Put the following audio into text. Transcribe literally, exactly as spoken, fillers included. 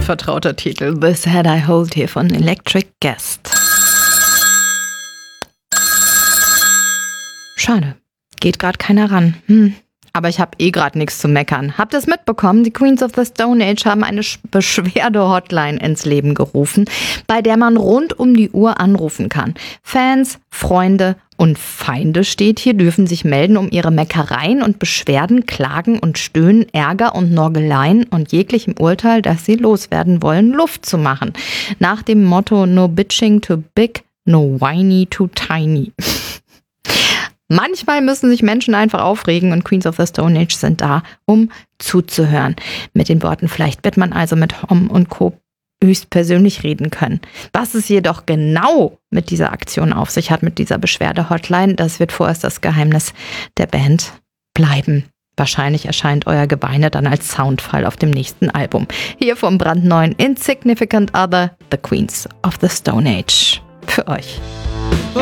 vertrauter Titel. This Head I Hold hier von Electric Guest. Schade, geht gerade keiner ran. Hm. Aber ich habe eh gerade nichts zu meckern. Habt ihr es mitbekommen? Die Queens of the Stone Age haben eine Beschwerde-Hotline ins Leben gerufen, bei der man rund um die Uhr anrufen kann. Fans, Freunde und Feinde steht hier, dürfen sich melden, um ihre Meckereien und Beschwerden, Klagen und Stöhnen, Ärger und Norgeleien und jeglichem Urteil, das sie loswerden wollen, Luft zu machen. Nach dem Motto No bitching too big, no whiny too tiny. Manchmal müssen sich Menschen einfach aufregen und Queens of the Stone Age sind da, um zuzuhören. Mit den Worten, vielleicht wird man also mit Hom und Co. höchstpersönlich reden können. Was es jedoch genau mit dieser Aktion auf sich hat, mit dieser Beschwerde-Hotline, das wird vorerst das Geheimnis der Band bleiben. Wahrscheinlich erscheint euer Geweine dann als Soundfile auf dem nächsten Album. Hier vom brandneuen Insignificant Other, The Queens of the Stone Age. Für euch.